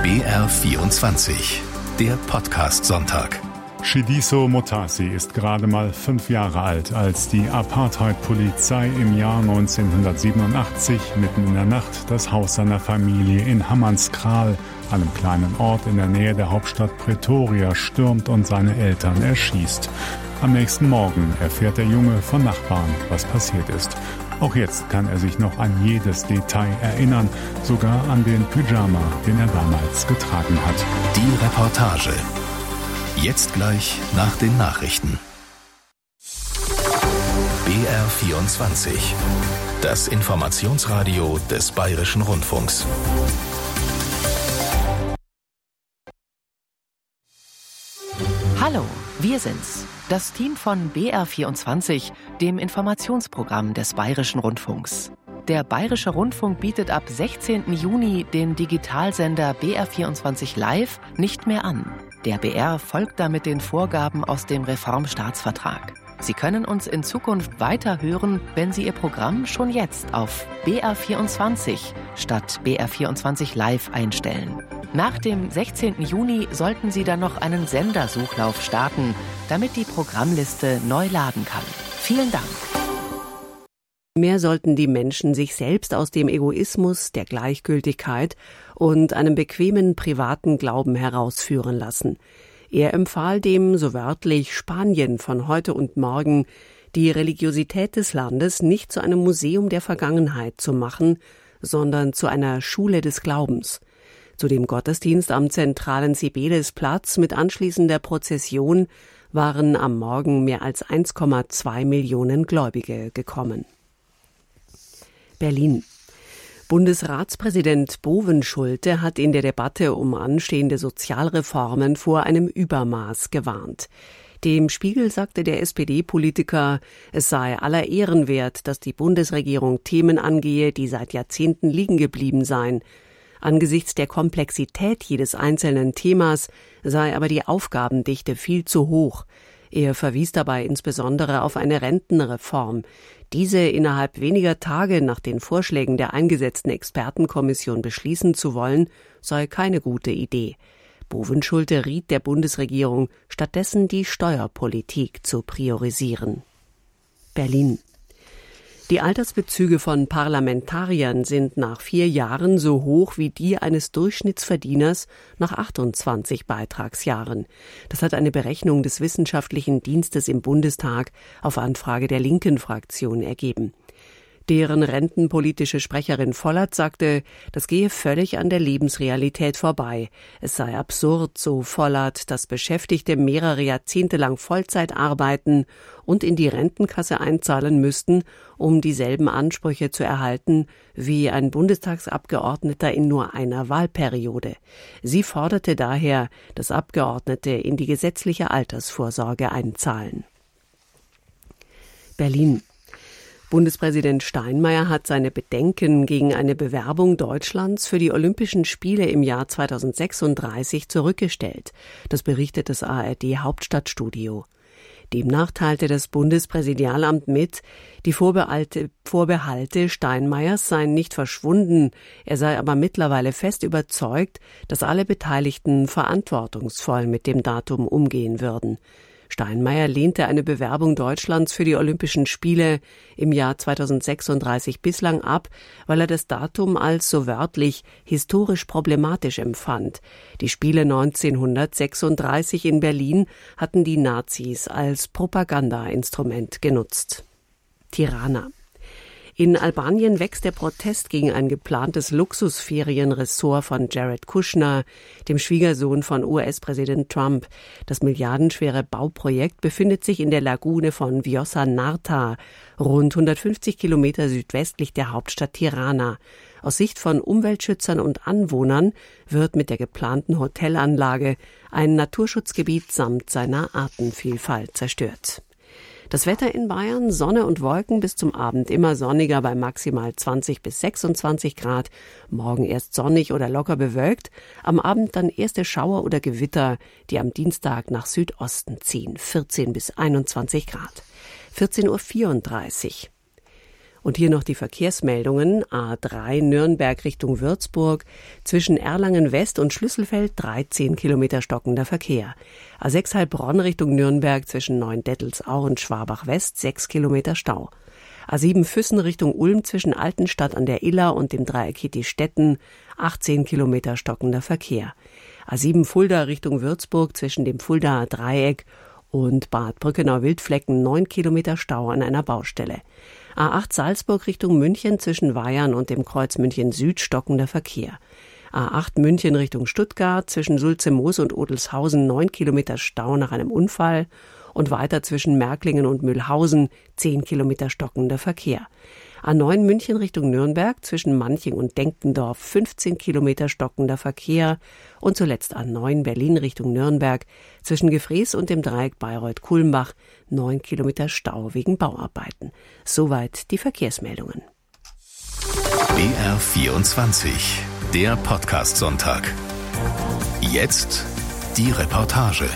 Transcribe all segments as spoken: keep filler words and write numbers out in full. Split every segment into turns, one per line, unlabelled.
B R vierundzwanzig, der Podcast-Sonntag.
Shidiso Motasi ist gerade mal fünf Jahre alt, als die Apartheid-Polizei im Jahr neunzehnhundertsiebenundachtzig mitten in der Nacht das Haus seiner Familie in Hammanskraal, einem kleinen Ort in der Nähe der Hauptstadt Pretoria, stürmt und seine Eltern erschießt. Am nächsten Morgen erfährt der Junge von Nachbarn, was passiert ist. Auch jetzt kann er sich noch an jedes Detail erinnern, sogar an den Pyjama, den er damals getragen hat.
Die Reportage. Jetzt gleich nach den Nachrichten. B R vierundzwanzig. Das Informationsradio des Bayerischen Rundfunks.
Hallo, wir sind's. Das Team von B R vierundzwanzig, dem Informationsprogramm des Bayerischen Rundfunks. Der Bayerische Rundfunk bietet ab sechzehnten Juni den Digitalsender B R vierundzwanzig Live nicht mehr an. Der B R folgt damit den Vorgaben aus dem Reformstaatsvertrag. Sie können uns in Zukunft weiter hören, wenn Sie Ihr Programm schon jetzt auf B R vierundzwanzig statt B R vierundzwanzig Live einstellen. Nach dem sechzehnten Juni sollten Sie dann noch einen Sendersuchlauf starten, damit die Programmliste neu laden kann. Vielen Dank.
Mehr sollten die Menschen sich selbst aus dem Egoismus, der Gleichgültigkeit und einem bequemen privaten Glauben herausführen lassen. Er empfahl dem, so wörtlich, Spanien von heute und morgen, die Religiosität des Landes nicht zu einem Museum der Vergangenheit zu machen, sondern zu einer Schule des Glaubens. Zu dem Gottesdienst am zentralen Sibelisplatz mit anschließender Prozession waren am Morgen mehr als eins Komma zwei Millionen Gläubige gekommen. Berlin. Bundesratspräsident Bovenschulte hat in der Debatte um anstehende Sozialreformen vor einem Übermaß gewarnt. Dem Spiegel sagte der S P D-Politiker, es sei aller Ehren wert, dass die Bundesregierung Themen angehe, die seit Jahrzehnten liegen geblieben seien. Angesichts der Komplexität jedes einzelnen Themas sei aber die Aufgabendichte viel zu hoch. Er verwies dabei insbesondere auf eine Rentenreform. Diese innerhalb weniger Tage nach den Vorschlägen der eingesetzten Expertenkommission beschließen zu wollen, sei keine gute Idee. Bovenschulte riet der Bundesregierung, stattdessen die Steuerpolitik zu priorisieren. Berlin. Die Altersbezüge von Parlamentariern sind nach vier Jahren so hoch wie die eines Durchschnittsverdieners nach achtundzwanzig Beitragsjahren. Das hat eine Berechnung des Wissenschaftlichen Dienstes im Bundestag auf Anfrage der linken Fraktion ergeben. Deren rentenpolitische Sprecherin Vollert sagte, das gehe völlig an der Lebensrealität vorbei. Es sei absurd, so Vollert, dass Beschäftigte mehrere Jahrzehnte lang Vollzeit arbeiten und in die Rentenkasse einzahlen müssten, um dieselben Ansprüche zu erhalten wie ein Bundestagsabgeordneter in nur einer Wahlperiode. Sie forderte daher, dass Abgeordnete in die gesetzliche Altersvorsorge einzahlen. Berlin. Bundespräsident Steinmeier hat seine Bedenken gegen eine Bewerbung Deutschlands für die Olympischen Spiele im Jahr zweitausendsechsunddreißig zurückgestellt. Das berichtet das A R D-Hauptstadtstudio. Demnach teilte das Bundespräsidialamt mit, die Vorbehalte, Vorbehalte Steinmeiers seien nicht verschwunden, er sei aber mittlerweile fest überzeugt, dass alle Beteiligten verantwortungsvoll mit dem Datum umgehen würden. Steinmeier lehnte eine Bewerbung Deutschlands für die Olympischen Spiele im Jahr zweitausendsechsunddreißig bislang ab, weil er das Datum als, so wörtlich, historisch problematisch empfand. Die Spiele neunzehnhundertsechsunddreißig in Berlin hatten die Nazis als Propagandainstrument genutzt. Tirana. In Albanien wächst der Protest gegen ein geplantes Luxusferienressort von Jared Kushner, dem Schwiegersohn von U S-Präsident Trump. Das milliardenschwere Bauprojekt befindet sich in der Lagune von Vjosa Narta, rund hundertfünfzig Kilometer südwestlich der Hauptstadt Tirana. Aus Sicht von Umweltschützern und Anwohnern wird mit der geplanten Hotelanlage ein Naturschutzgebiet samt seiner Artenvielfalt zerstört. Das Wetter in Bayern, Sonne und Wolken, bis zum Abend immer sonniger bei maximal zwanzig bis sechsundzwanzig Grad. Morgen erst sonnig oder locker bewölkt, am Abend dann erste Schauer oder Gewitter, die am Dienstag nach Südosten ziehen, vierzehn bis einundzwanzig Grad. vierzehn Uhr vierunddreißig. Und hier noch die Verkehrsmeldungen. A drei Nürnberg Richtung Würzburg. Zwischen Erlangen West und Schlüsselfeld dreizehn Kilometer stockender Verkehr. A sechs Heilbronn Richtung Nürnberg zwischen Neuendettelsau und Schwabach West sechs Kilometer Stau. A sieben Füssen Richtung Ulm zwischen Altenstadt an der Iller und dem Dreieck Hitti-Stetten achtzehn Kilometer stockender Verkehr. A sieben Fulda Richtung Würzburg zwischen dem Fuldaer Dreieck und Bad Brückenau-Wildflecken neun Kilometer Stau an einer Baustelle. A acht Salzburg Richtung München zwischen Weyern und dem Kreuz München Süd stockender Verkehr. A acht München Richtung Stuttgart zwischen Sulzemoos und Odelshausen neun Kilometer Stau nach einem Unfall und weiter zwischen Märklingen und Mühlhausen zehn Kilometer stockender Verkehr. A neun München Richtung Nürnberg zwischen Manching und Denkendorf fünfzehn Kilometer stockender Verkehr und zuletzt A neun Berlin Richtung Nürnberg zwischen Gefrees und dem Dreieck Bayreuth-Kulmbach neun Kilometer Stau wegen Bauarbeiten. Soweit die Verkehrsmeldungen.
B R vierundzwanzig, der Podcast-Sonntag. Jetzt die Reportage.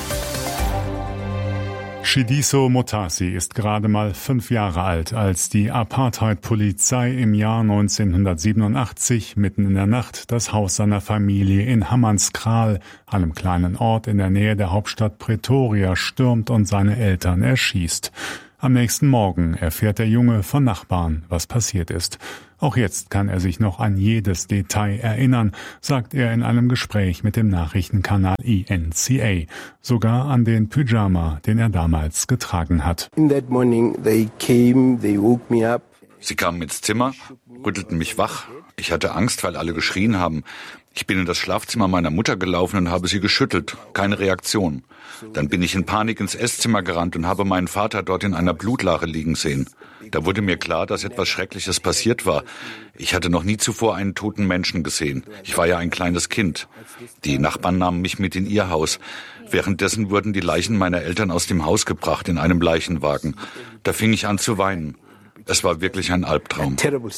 Shidiso Motasi ist gerade mal fünf Jahre alt, als die Apartheid-Polizei im Jahr neunzehnhundertsiebenundachtzig mitten in der Nacht das Haus seiner Familie in Hammanskraal, einem kleinen Ort in der Nähe der Hauptstadt Pretoria, stürmt und seine Eltern erschießt. Am nächsten Morgen erfährt der Junge von Nachbarn, was passiert ist. Auch jetzt kann er sich noch an jedes Detail erinnern, sagt er in einem Gespräch mit dem Nachrichtenkanal E N C A. Sogar an den Pyjama, den er damals getragen hat.
In that morning they came, they woke me up.
Sie kamen ins Zimmer, rüttelten mich wach. Ich hatte Angst, weil alle geschrien haben. Ich bin in das Schlafzimmer meiner Mutter gelaufen und habe sie geschüttelt. Keine Reaktion. Dann bin ich in Panik ins Esszimmer gerannt und habe meinen Vater dort in einer Blutlache liegen sehen. Da wurde mir klar, dass etwas Schreckliches passiert war. Ich hatte noch nie zuvor einen toten Menschen gesehen. Ich war ja ein kleines Kind. Die Nachbarn nahmen mich mit in ihr Haus. Währenddessen wurden die Leichen meiner Eltern aus dem Haus gebracht in einem Leichenwagen. Da fing ich an zu weinen. Es war wirklich ein Albtraum.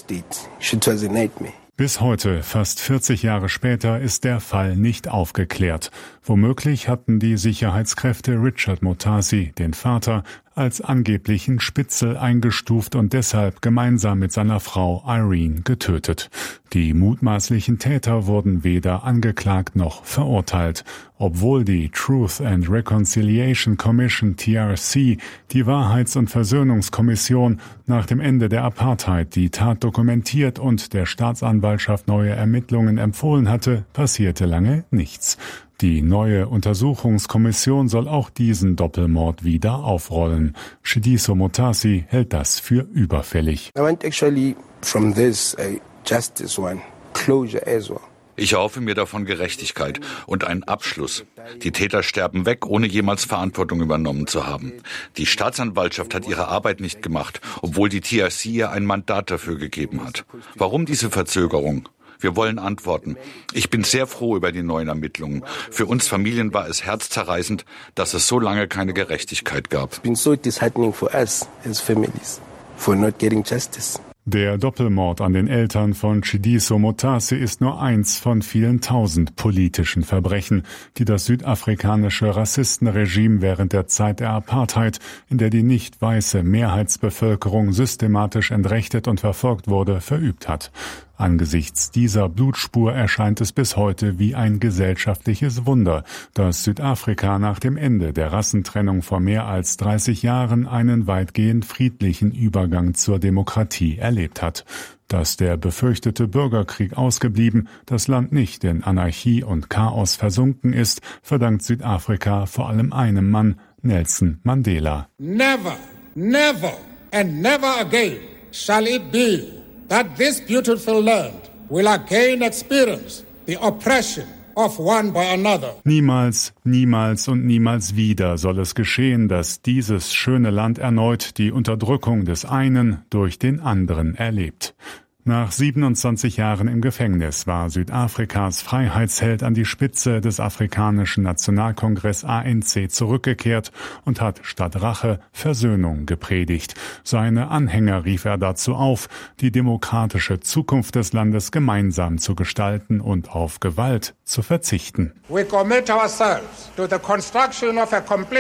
Bis heute, fast vierzig Jahre später, ist der Fall nicht aufgeklärt. Womöglich hatten die Sicherheitskräfte Richard Motasi, den Vater, als angeblichen Spitzel eingestuft und deshalb gemeinsam mit seiner Frau Irene getötet. Die mutmaßlichen Täter wurden weder angeklagt noch verurteilt, obwohl die Truth and Reconciliation Commission T R C, die Wahrheits- und Versöhnungskommission, nach dem Ende der Apartheid die Tat dokumentiert und der Staatsanwaltschaft neue Ermittlungen empfohlen hatte, passierte lange nichts. Die neue Untersuchungskommission soll auch diesen Doppelmord wieder aufrollen. Shidiso Motasi hält das für überfällig.
I want actually from this a justice one, closure as well.
Ich erhoffe mir davon Gerechtigkeit und einen Abschluss. Die Täter sterben weg, ohne jemals Verantwortung übernommen zu haben. Die Staatsanwaltschaft hat ihre Arbeit nicht gemacht, obwohl die T R C ihr ein Mandat dafür gegeben hat. Warum diese Verzögerung? Wir wollen Antworten. Ich bin sehr froh über die neuen Ermittlungen. Für uns Familien war es herzzerreißend, dass es so lange keine Gerechtigkeit gab.
It's been so disheartening for us as families for not getting justice.
Der Doppelmord an den Eltern von Shidiso Motasi ist nur eins von vielen tausend politischen Verbrechen, die das südafrikanische Rassistenregime während der Zeit der Apartheid, in der die nicht weiße Mehrheitsbevölkerung systematisch entrechtet und verfolgt wurde, verübt hat. Angesichts dieser Blutspur erscheint es bis heute wie ein gesellschaftliches Wunder, dass Südafrika nach dem Ende der Rassentrennung vor mehr als dreißig Jahren einen weitgehend friedlichen Übergang zur Demokratie erlebt hat. Dass der befürchtete Bürgerkrieg ausgeblieben, das Land nicht in Anarchie und Chaos versunken ist, verdankt Südafrika vor allem einem Mann, Nelson Mandela.
Never, never and never again shall it be that this beautiful land will again experience the oppression of one by another.
Niemals, niemals und niemals wieder soll es geschehen, dass dieses schöne Land erneut die Unterdrückung des einen durch den anderen erlebt. Nach siebenundzwanzig Jahren im Gefängnis war Südafrikas Freiheitsheld an die Spitze des Afrikanischen Nationalkongress A N C zurückgekehrt und hat statt Rache Versöhnung gepredigt. Seine Anhänger rief er dazu auf, die demokratische Zukunft des Landes gemeinsam zu gestalten und auf Gewalt zu verzichten.
We commit ourselves to the construction of a complete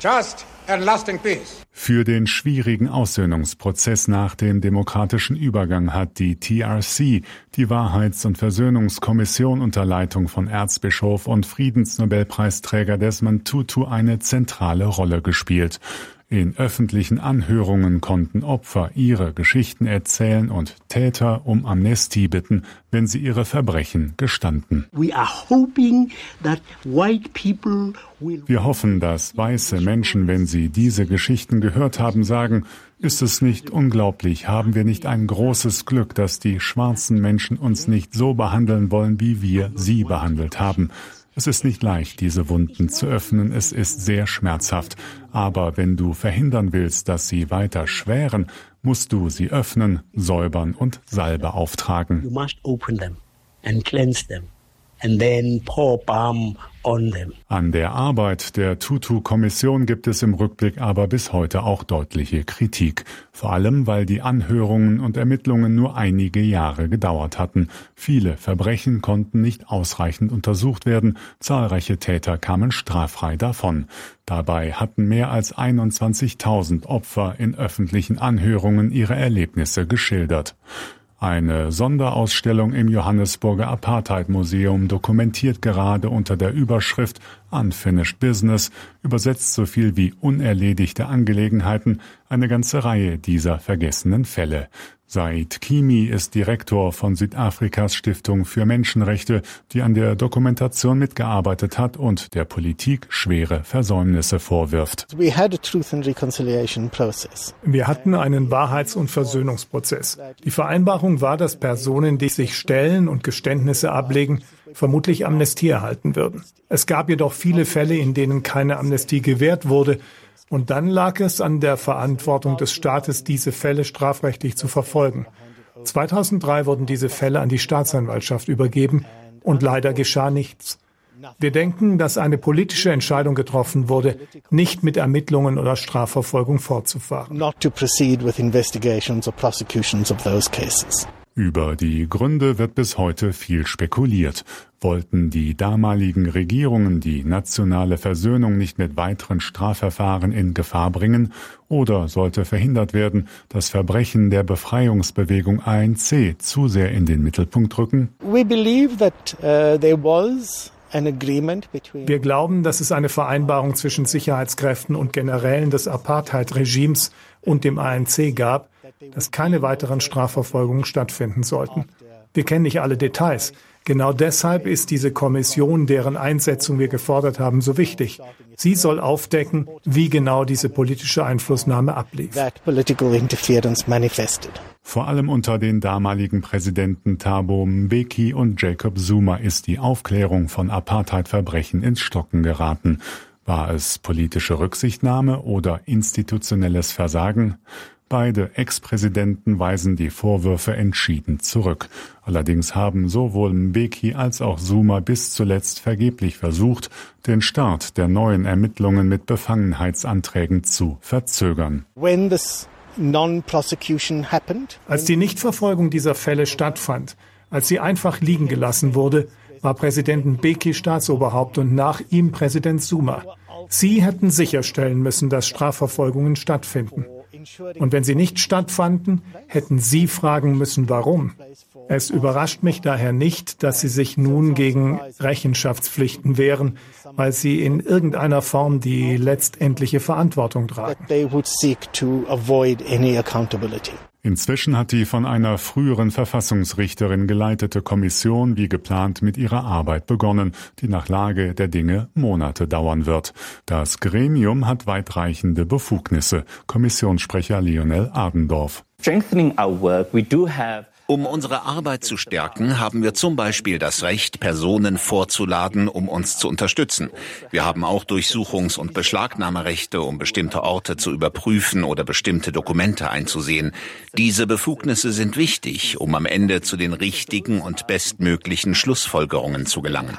just and lasting peace.
Für den schwierigen Aussöhnungsprozess nach dem demokratischen Übergang hat die T R C, die Wahrheits- und Versöhnungskommission unter Leitung von Erzbischof und Friedensnobelpreisträger Desmond Tutu, eine zentrale Rolle gespielt. In öffentlichen Anhörungen konnten Opfer ihre Geschichten erzählen und Täter um Amnestie bitten, wenn sie ihre Verbrechen gestanden.
We are hoping that white people will
Wir hoffen, dass weiße Menschen, wenn sie diese Geschichten gehört haben, sagen, ist es nicht unglaublich, haben wir nicht ein großes Glück, dass die schwarzen Menschen uns nicht so behandeln wollen, wie wir sie behandelt haben. Es ist nicht leicht, diese Wunden zu öffnen, es ist sehr schmerzhaft. Aber wenn du verhindern willst, dass sie weiter schweren, musst du sie öffnen, säubern und Salbe auftragen.
you must open them and cleanse them and then pour balm on them.
An der Arbeit der Tutu-Kommission gibt es im Rückblick aber bis heute auch deutliche Kritik. Vor allem, weil die Anhörungen und Ermittlungen nur einige Jahre gedauert hatten. Viele Verbrechen konnten nicht ausreichend untersucht werden. Zahlreiche Täter kamen straffrei davon. Dabei hatten mehr als einundzwanzigtausend Opfer in öffentlichen Anhörungen ihre Erlebnisse geschildert. Eine Sonderausstellung im Johannesburger Apartheid-Museum dokumentiert gerade unter der Überschrift Unfinished Business, übersetzt so viel wie unerledigte Angelegenheiten, eine ganze Reihe dieser vergessenen Fälle. Said Kimi ist Direktor von Südafrikas Stiftung für Menschenrechte, die an der Dokumentation mitgearbeitet hat und der Politik schwere Versäumnisse vorwirft.
We had a truth and reconciliation process.
Wir hatten einen Wahrheits- und Versöhnungsprozess. Die Vereinbarung war, dass Personen, die sich stellen und Geständnisse ablegen, vermutlich Amnestie erhalten würden. Es gab jedoch viele Fälle, in denen keine Amnestie gewährt wurde. Und dann lag es an der Verantwortung des Staates, diese Fälle strafrechtlich zu verfolgen. zweitausenddrei wurden diese Fälle an die Staatsanwaltschaft übergeben und leider geschah nichts. Wir denken, dass eine politische Entscheidung getroffen wurde, nicht mit Ermittlungen oder Strafverfolgung fortzufahren.
Not to proceed with investigations or prosecutions of those cases.
Über die Gründe wird bis heute viel spekuliert. Wollten die damaligen Regierungen die nationale Versöhnung nicht mit weiteren Strafverfahren in Gefahr bringen? Oder sollte verhindert werden, dass Verbrechen der Befreiungsbewegung A N C zu sehr in den Mittelpunkt rücken?
We believe that uh, there was an agreement between
Wir glauben, dass es eine Vereinbarung zwischen Sicherheitskräften und Generälen des Apartheid-Regimes und dem A N C gab, dass keine weiteren Strafverfolgungen stattfinden sollten. Wir kennen nicht alle Details. Genau deshalb ist diese Kommission, deren Einsetzung wir gefordert haben, so wichtig. Sie soll aufdecken, wie genau diese politische Einflussnahme ablief.
that political interference manifested.
Vor allem unter den damaligen Präsidenten Thabo Mbeki und Jacob Zuma ist die Aufklärung von Apartheid-Verbrechen ins Stocken geraten. War es politische Rücksichtnahme oder institutionelles Versagen? Beide Ex-Präsidenten weisen die Vorwürfe entschieden zurück. Allerdings haben sowohl Mbeki als auch Zuma bis zuletzt vergeblich versucht, den Start der neuen Ermittlungen mit Befangenheitsanträgen zu verzögern.
When this non-prosecution happened,
Als die Nichtverfolgung dieser Fälle stattfand, als sie einfach liegen gelassen wurde, war Präsident Mbeki Staatsoberhaupt und nach ihm Präsident Zuma. Sie hätten sicherstellen müssen, dass Strafverfolgungen stattfinden. Und wenn sie nicht stattfanden, hätten Sie fragen müssen, warum. Es überrascht mich daher nicht, dass Sie sich nun gegen Rechenschaftspflichten wehren, weil Sie in irgendeiner Form die letztendliche Verantwortung tragen.
that they would seek to avoid any accountability.
Inzwischen hat die von einer früheren Verfassungsrichterin geleitete Kommission wie geplant mit ihrer Arbeit begonnen, die nach Lage der Dinge Monate dauern wird. Das Gremium hat weitreichende Befugnisse. Kommissionssprecher Lionel Ardendorf.
Strengthening our work, we do have
Um unsere Arbeit zu stärken, haben wir zum Beispiel das Recht, Personen vorzuladen, um uns zu unterstützen. Wir haben auch Durchsuchungs- und Beschlagnahmerechte, um bestimmte Orte zu überprüfen oder bestimmte Dokumente einzusehen. Diese Befugnisse sind wichtig, um am Ende zu den richtigen und bestmöglichen Schlussfolgerungen zu gelangen.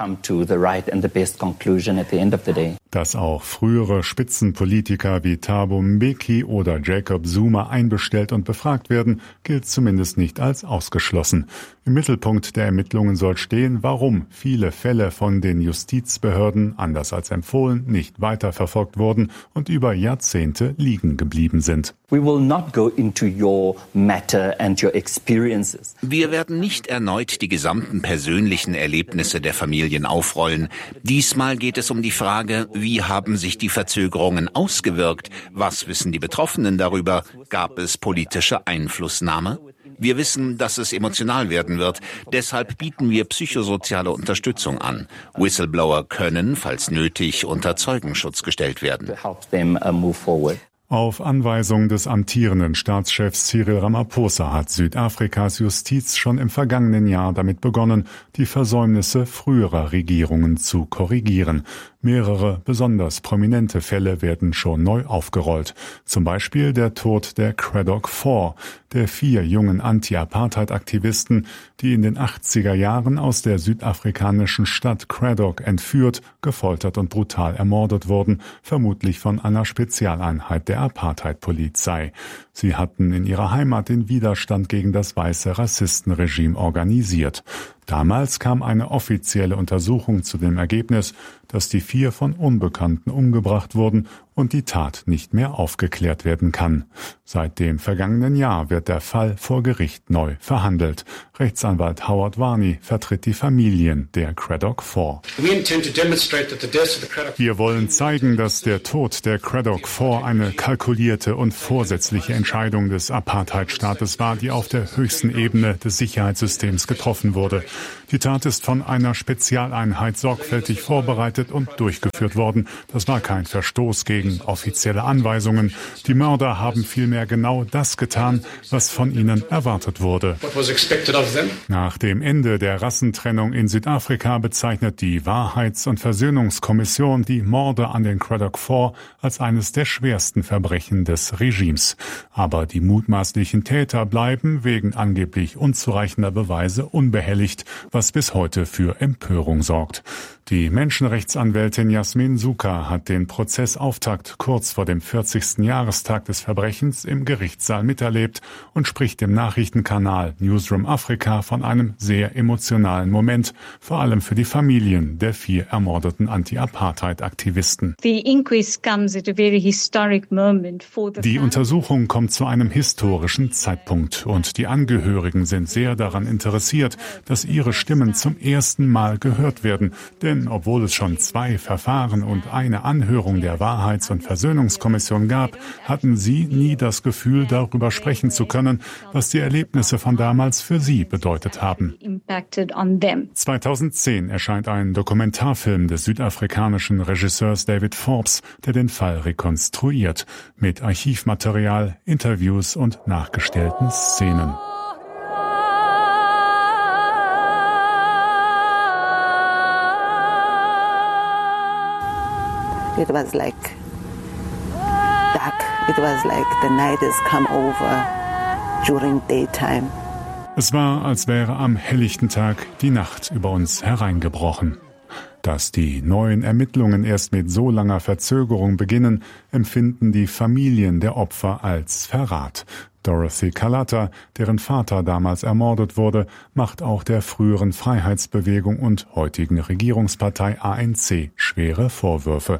Dass auch frühere Spitzenpolitiker wie Thabo Mbeki oder Jacob Zuma einbestellt und befragt werden, gilt zumindest nicht als ausgeschlossen. Im Mittelpunkt der Ermittlungen soll stehen, warum viele Fälle von den Justizbehörden, anders als empfohlen, nicht weiterverfolgt wurden und über Jahrzehnte liegen geblieben sind.
We will not go into your matter and your experiences.
Wir werden nicht erneut die gesamten persönlichen Erlebnisse der Familien aufrollen. Diesmal geht es um die Frage, wie haben sich die Verzögerungen ausgewirkt? Was wissen die Betroffenen darüber? Gab es politische Einflussnahme? Wir wissen, dass es emotional werden wird. Deshalb bieten wir psychosoziale Unterstützung an. Whistleblower können, falls nötig, unter Zeugenschutz gestellt werden.
Auf Anweisung des amtierenden Staatschefs Cyril Ramaphosa hat Südafrikas Justiz schon im vergangenen Jahr damit begonnen, die Versäumnisse früherer Regierungen zu korrigieren. Mehrere besonders prominente Fälle werden schon neu aufgerollt. Zum Beispiel der Tod der Cradock vier, der vier jungen Anti-Apartheid-Aktivisten, die in den achtziger Jahren aus der südafrikanischen Stadt Cradock entführt, gefoltert und brutal ermordet wurden, vermutlich von einer Spezialeinheit der Apartheid-Polizei. Sie hatten in ihrer Heimat den Widerstand gegen das weiße Rassistenregime organisiert. Damals kam eine offizielle Untersuchung zu dem Ergebnis, dass die vier von Unbekannten umgebracht wurden und die Tat nicht mehr aufgeklärt werden kann. Seit dem vergangenen Jahr wird der Fall vor Gericht neu verhandelt. Rechtsanwalt Howard Varney vertritt die Familien der Cradock vier. Wir wollen zeigen, dass der Tod der Cradock vier eine kalkulierte und vorsätzliche Entscheidung des Apartheidstaates war, die auf der höchsten Ebene des Sicherheitssystems getroffen wurde. Die Tat ist von einer Spezialeinheit sorgfältig vorbereitet und durchgeführt worden. Das war kein Verstoß gegen offizielle Anweisungen. Die Mörder haben vielmehr genau das getan, was von ihnen erwartet wurde. Nach dem Ende der Rassentrennung in Südafrika bezeichnet die Wahrheits- und Versöhnungskommission die Morde an den Cradock vier als eines der schwersten Verbrechen des Regimes. Aber die mutmaßlichen Täter bleiben wegen angeblich unzureichender Beweise unbehelligt, was bis heute für Empörung sorgt. Die Menschenrechtsanwältin Yasmin Sooka hat den Prozessauftakt kurz vor dem vierzigsten Jahrestag des Verbrechens im Gerichtssaal miterlebt und spricht im Nachrichtenkanal Newsroom Afrika von einem sehr emotionalen Moment, vor allem für die Familien der vier ermordeten Anti-Apartheid-Aktivisten. Die Untersuchung kommt zu einem historischen Zeitpunkt und die Angehörigen sind sehr daran interessiert, dass ihre Stimmen zum ersten Mal gehört werden, denn obwohl es schon zwei Verfahren und eine Anhörung der Wahrheits- und Versöhnungskommission gab, hatten sie nie das Gefühl, darüber sprechen zu können, was die Erlebnisse von damals für sie bedeutet haben. zweitausendzehn erscheint ein Dokumentarfilm des südafrikanischen Regisseurs David Forbes, der den Fall rekonstruiert, mit Archivmaterial, Interviews und nachgestellten Szenen.
It was like dark. It was like the night has come over during daytime.
Es war, als wäre am helllichten Tag die Nacht über uns hereingebrochen. Dass die neuen Ermittlungen erst mit so langer Verzögerung beginnen, empfinden die Familien der Opfer als Verrat. Dorothy Kalata, deren Vater damals ermordet wurde, macht auch der früheren Freiheitsbewegung und heutigen Regierungspartei A N C schwere Vorwürfe.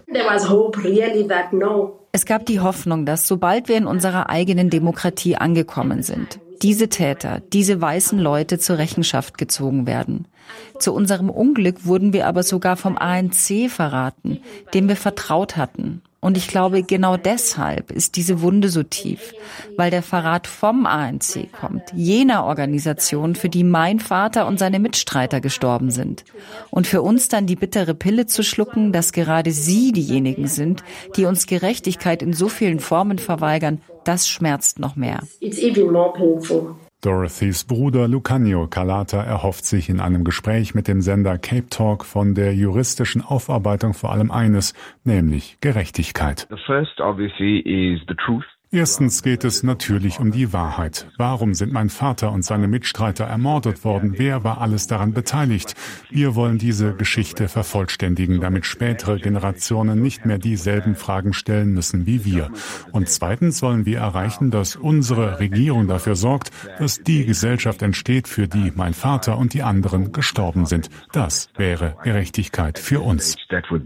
Es gab die Hoffnung, dass sobald wir in unserer eigenen Demokratie angekommen sind, diese Täter, diese weißen Leute zur Rechenschaft gezogen werden. Zu unserem Unglück wurden wir aber sogar vom A N C verraten, dem wir vertraut hatten. Und ich glaube, genau deshalb ist diese Wunde so tief, weil der Verrat vom A N C kommt, jener Organisation, für die mein Vater und seine Mitstreiter gestorben sind. Und für uns dann die bittere Pille zu schlucken, dass gerade sie diejenigen sind, die uns Gerechtigkeit in so vielen Formen verweigern, das schmerzt noch mehr.
It's even more painful.
Dorothys Bruder Lucanio Kalata erhofft sich in einem Gespräch mit dem Sender Cape Talk von der juristischen Aufarbeitung vor allem eines, nämlich Gerechtigkeit.
The first obviously is the truth.
Erstens geht es natürlich um die Wahrheit. Warum sind mein Vater und seine Mitstreiter ermordet worden? Wer war alles daran beteiligt? Wir wollen diese Geschichte vervollständigen, damit spätere Generationen nicht mehr dieselben Fragen stellen müssen wie wir. Und zweitens wollen wir erreichen, dass unsere Regierung dafür sorgt, dass die Gesellschaft entsteht, für die mein Vater und die anderen gestorben sind. Das wäre Gerechtigkeit für uns.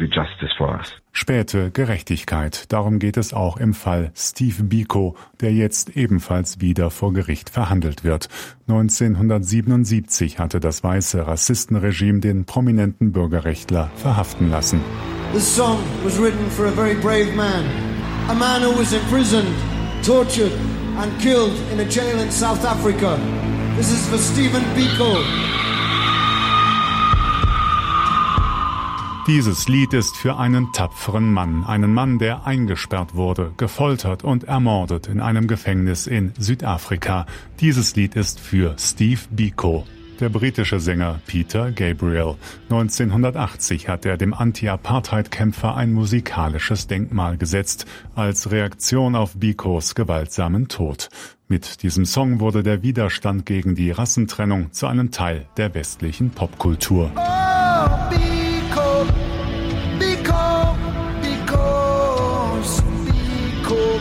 Späte Gerechtigkeit. Darum geht es auch im Fall Steve Biko, der jetzt ebenfalls wieder vor Gericht verhandelt wird. neunzehnhundertsiebenundsiebzig hatte das weiße Rassistenregime den prominenten Bürgerrechtler verhaften lassen.
This song was written for a very brave man, a man who was imprisoned, tortured and killed in a jail in South Africa. This is for Stephen Biko.
Dieses Lied ist für einen tapferen Mann, einen Mann, der eingesperrt wurde, gefoltert und ermordet in einem Gefängnis in Südafrika. Dieses Lied ist für Steve Biko. Der britische Sänger Peter Gabriel. neunzehnhundertachtzig hat er dem Anti-Apartheid-Kämpfer ein musikalisches Denkmal gesetzt, als Reaktion auf Bikos gewaltsamen Tod. Mit diesem Song wurde der Widerstand gegen die Rassentrennung zu einem Teil der westlichen Popkultur.
Oh, Biko, Biko, Biko, Biko.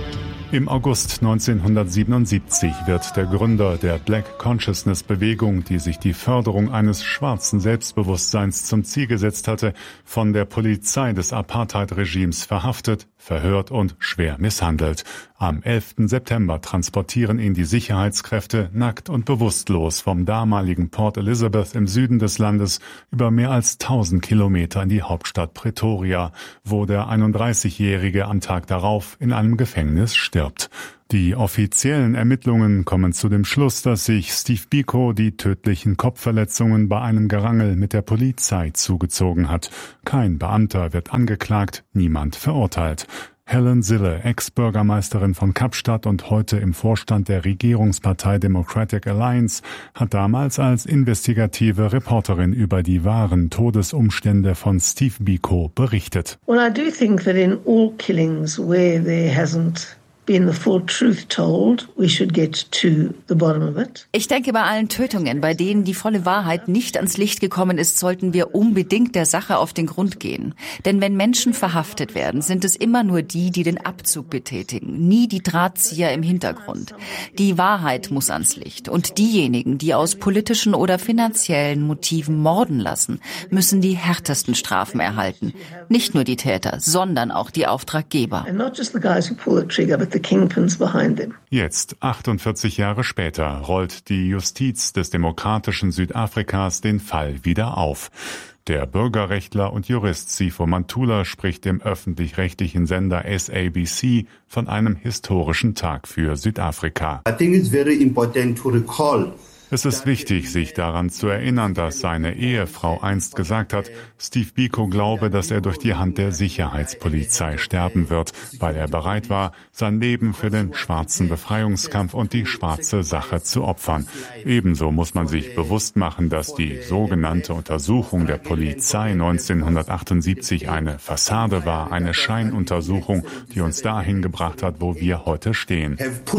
Im August neunzehnhundertsiebenundsiebzig wird der Gründer der Black Consciousness-Bewegung, die sich die Förderung eines schwarzen Selbstbewusstseins zum Ziel gesetzt hatte, von der Polizei des Apartheid-Regimes verhaftet, verhört und schwer misshandelt. Am elften September transportieren ihn die Sicherheitskräfte nackt und bewusstlos vom damaligen Port Elizabeth im Süden des Landes über mehr als tausend Kilometer in die Hauptstadt Pretoria, wo der einunddreißigjährige am Tag darauf in einem Gefängnis stirbt. Die offiziellen Ermittlungen kommen zu dem Schluss, dass sich Steve Biko die tödlichen Kopfverletzungen bei einem Gerangel mit der Polizei zugezogen hat. Kein Beamter wird angeklagt, niemand verurteilt. Helen Zille, Ex-Bürgermeisterin von Kapstadt und heute im Vorstand der Regierungspartei Democratic Alliance, hat damals als investigative Reporterin über die wahren Todesumstände von Steve Biko berichtet.
Well, I do think that in all killings where there hasn't been the full truth told, we should get to the bottom of it.
Ich denke, bei allen Tötungen, bei denen die volle Wahrheit nicht ans Licht gekommen ist, sollten wir unbedingt der Sache auf den Grund gehen. Denn wenn Menschen verhaftet werden, sind es immer nur die, die den Abzug betätigen, nie die Drahtzieher im Hintergrund. Die Wahrheit muss ans Licht. Und diejenigen, die aus politischen oder finanziellen Motiven morden lassen, müssen die härtesten Strafen erhalten. Nicht nur die Täter, sondern auch die Auftraggeber.
And not just the guys who pull the trigger, but the kingpins behind them.
Jetzt, achtundvierzig Jahre später, rollt die Justiz des demokratischen Südafrikas den Fall wieder auf. Der Bürgerrechtler und Jurist Sipho Mantula spricht im öffentlich-rechtlichen Sender S A B C von einem historischen Tag für Südafrika.
I think it's very important to recall.
Es ist wichtig, sich daran zu erinnern, dass seine Ehefrau einst gesagt hat, Steve Biko glaube, dass er durch die Hand der Sicherheitspolizei sterben wird, weil er bereit war, sein Leben für den schwarzen Befreiungskampf und die schwarze Sache zu opfern. Ebenso muss man sich bewusst machen, dass die sogenannte Untersuchung der Polizei neunzehnhundertachtundsiebzig eine Fassade war, eine Scheinuntersuchung, die uns dahin gebracht hat, wo wir heute stehen.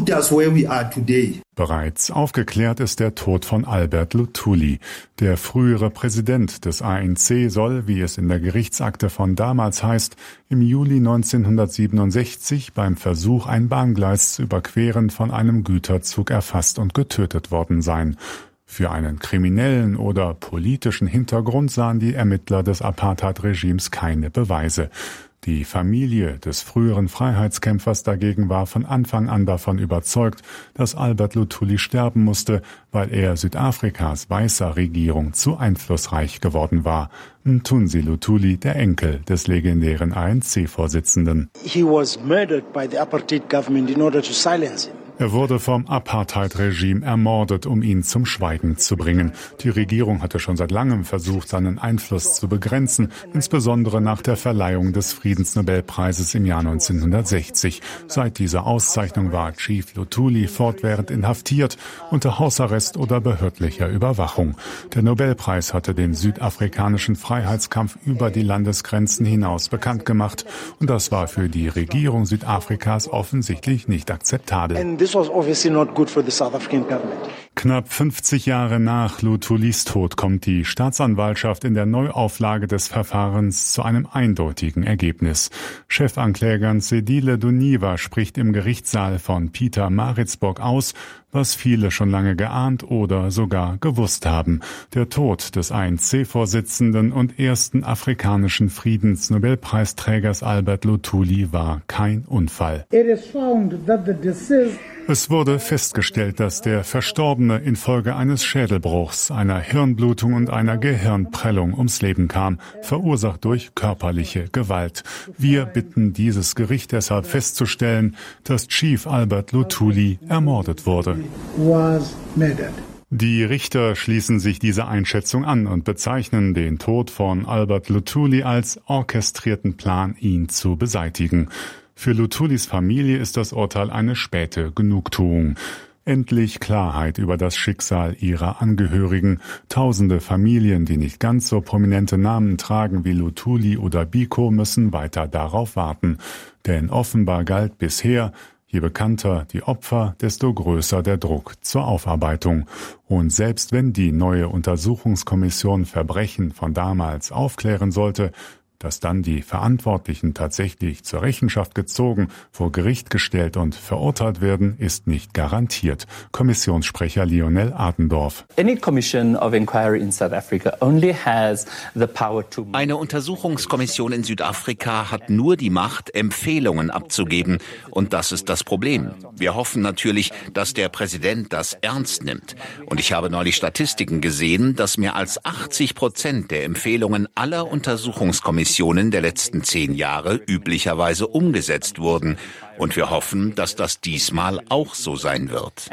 Bereits aufgeklärt ist der Tod von Albert Luthuli. Der frühere Präsident des A N C soll, wie es in der Gerichtsakte von damals heißt, im Juli neunzehnhundertsiebenundsechzig beim Versuch, ein Bahngleis zu überqueren, von einem Güterzug erfasst und getötet worden sein. Für einen kriminellen oder politischen Hintergrund sahen die Ermittler des Apartheid-Regimes keine Beweise. Die Familie des früheren Freiheitskämpfers dagegen war von Anfang an davon überzeugt, dass Albert Luthuli sterben musste, weil er Südafrikas weißer Regierung zu einflussreich geworden war. Mthunzi Luthuli, der Enkel des legendären A N C-Vorsitzenden.
He was murdered by the apartheid government in order to silence him.
Er wurde vom Apartheid-Regime ermordet, um ihn zum Schweigen zu bringen. Die Regierung hatte schon seit langem versucht, seinen Einfluss zu begrenzen, insbesondere nach der Verleihung des Friedensnobelpreises im Jahr neunzehnhundertsechzig. Seit dieser Auszeichnung war Chief Luthuli fortwährend inhaftiert, unter Hausarrest oder behördlicher Überwachung. Der Nobelpreis hatte den südafrikanischen Freiheitskampf über die Landesgrenzen hinaus bekannt gemacht. Und das war für die Regierung Südafrikas offensichtlich nicht akzeptabel. Knapp fünfzig Jahre nach Luthulis Tod kommt die Staatsanwaltschaft in der Neuauflage des Verfahrens zu einem eindeutigen Ergebnis. Chefankläger Zedile Duniva spricht im Gerichtssaal von Pietermaritzburg aus, was viele schon lange geahnt oder sogar gewusst haben. Der Tod des A N C-Vorsitzenden und ersten afrikanischen Friedensnobelpreisträgers Albert Luthuli war kein Unfall. Es wurde festgestellt, dass der Verstorbene infolge eines Schädelbruchs, einer Hirnblutung und einer Gehirnprellung ums Leben kam, verursacht durch körperliche Gewalt. Wir bitten dieses Gericht deshalb festzustellen, dass Chief Albert Luthuli ermordet wurde. Die Richter schließen sich dieser Einschätzung an und bezeichnen den Tod von Albert Luthuli als orchestrierten Plan, ihn zu beseitigen. Für Luthulis Familie ist das Urteil eine späte Genugtuung. Endlich Klarheit über das Schicksal ihrer Angehörigen. Tausende Familien, die nicht ganz so prominente Namen tragen wie Luthuli oder Biko, müssen weiter darauf warten. Denn offenbar galt bisher, je bekannter die Opfer, desto größer der Druck zur Aufarbeitung. Und selbst wenn die neue Untersuchungskommission Verbrechen von damals aufklären sollte, dass dann die Verantwortlichen tatsächlich zur Rechenschaft gezogen, vor Gericht gestellt und verurteilt werden, ist nicht garantiert. Kommissionssprecher Lionel Adendorf.
Eine Untersuchungskommission in Südafrika hat nur die Macht, Empfehlungen abzugeben. Und das ist das Problem. Wir hoffen natürlich, dass der Präsident das ernst nimmt. Und ich habe neulich Statistiken gesehen, dass mehr als achtzig Prozent der Empfehlungen aller Untersuchungskommissionen der letzten zehn Jahre üblicherweise umgesetzt wurden. Und wir hoffen, dass das diesmal auch so sein wird.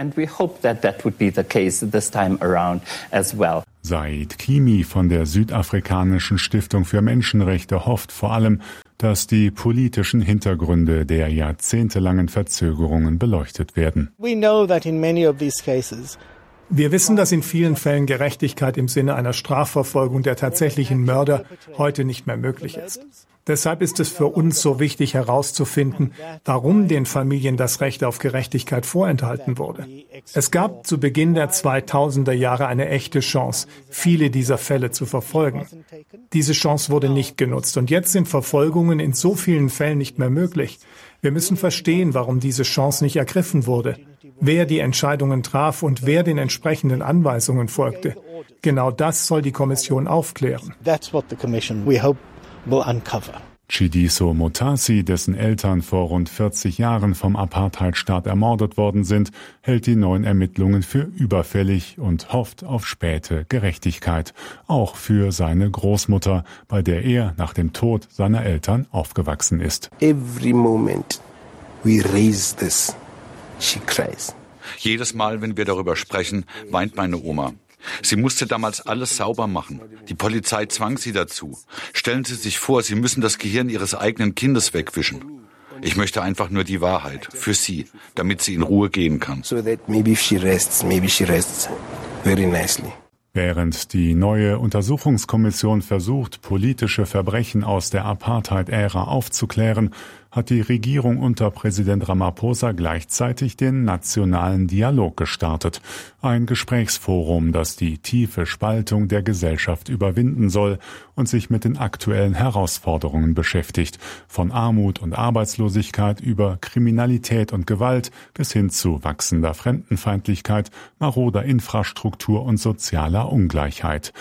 Said Kimi von der Südafrikanischen Stiftung für Menschenrechte hofft vor allem, dass die politischen Hintergründe der jahrzehntelangen Verzögerungen beleuchtet werden.
We know that in many of these cases
Wir wissen, dass in vielen Fällen Gerechtigkeit im Sinne einer Strafverfolgung der tatsächlichen Mörder heute nicht mehr möglich ist. Deshalb ist es für uns so wichtig herauszufinden, warum den Familien das Recht auf Gerechtigkeit vorenthalten wurde. Es gab zu Beginn der zweitausender Jahre eine echte Chance, viele dieser Fälle zu verfolgen. Diese Chance wurde nicht genutzt und jetzt sind Verfolgungen in so vielen Fällen nicht mehr möglich. Wir müssen verstehen, warum diese Chance nicht ergriffen wurde, wer die Entscheidungen traf und wer den entsprechenden Anweisungen folgte. Genau das soll die Kommission aufklären.
That's what the commission, we hope, will uncover.
Chidiso Motasi, dessen Eltern vor rund vierzig Jahren vom Apartheidstaat ermordet worden sind, hält die neuen Ermittlungen für überfällig und hofft auf späte Gerechtigkeit. Auch für seine Großmutter, bei der er nach dem Tod seiner Eltern aufgewachsen ist.
Every moment we raise this, she cries.
Jedes Mal, wenn wir darüber sprechen, weint meine Oma. Sie musste damals alles sauber machen. Die Polizei zwang sie dazu. Stellen Sie sich vor, Sie müssen das Gehirn Ihres eigenen Kindes wegwischen. Ich möchte einfach nur die Wahrheit für sie, damit sie in Ruhe gehen kann.
So that maybe if she rests, maybe she rests very nicely.
Während die neue Untersuchungskommission versucht, politische Verbrechen aus der Apartheid-Ära aufzuklären, hat die Regierung unter Präsident Ramaphosa gleichzeitig den nationalen Dialog gestartet. Ein Gesprächsforum, das die tiefe Spaltung der Gesellschaft überwinden soll und sich mit den aktuellen Herausforderungen beschäftigt. Von Armut und Arbeitslosigkeit über Kriminalität und Gewalt bis hin zu wachsender Fremdenfeindlichkeit, maroder Infrastruktur und sozialer Ungleichheit.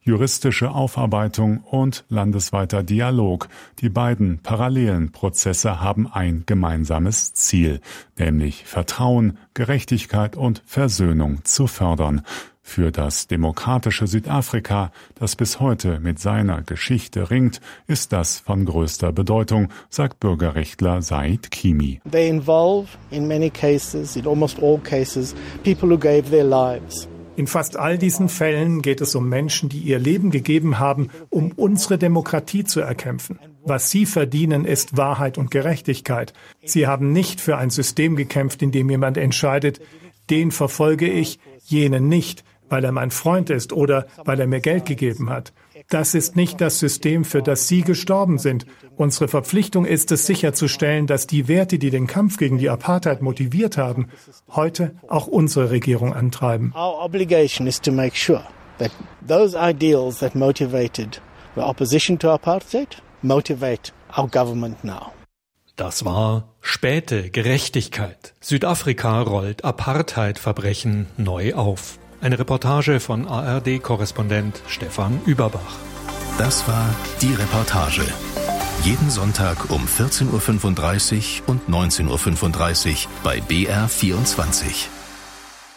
juristische Aufarbeitung und landesweiter Dialog. Die beiden parallelen Prozesse haben ein gemeinsames Ziel, nämlich Vertrauen, Gerechtigkeit und Versöhnung zu fördern. Für das demokratische Südafrika, das bis heute mit seiner Geschichte ringt, ist das von größter Bedeutung, sagt Bürgerrechtler Said Kimi.
They involve in many cases, in almost all cases, people who gave their lives.
In fast all diesen Fällen geht es um Menschen, die ihr Leben gegeben haben, um unsere Demokratie zu erkämpfen. Was sie verdienen, ist Wahrheit und Gerechtigkeit. Sie haben nicht für ein System gekämpft, in dem jemand entscheidet, den verfolge ich, jenen nicht, weil er mein Freund ist oder weil er mir Geld gegeben hat. Das ist nicht das System, für das Sie gestorben sind. Unsere Verpflichtung ist es, sicherzustellen, dass die Werte, die den Kampf gegen die Apartheid motiviert haben, heute auch unsere Regierung antreiben.
Our obligation is to make sure that those ideals that motivated the opposition to apartheid motivate our government now.
Das war späte Gerechtigkeit. Südafrika rollt Apartheid-Verbrechen neu auf. Eine Reportage von A R D-Korrespondent Stefan Überbach.
Das war die Reportage. Jeden Sonntag um vierzehn Uhr fünfunddreißig und neunzehn Uhr fünfunddreißig bei B R vierundzwanzig.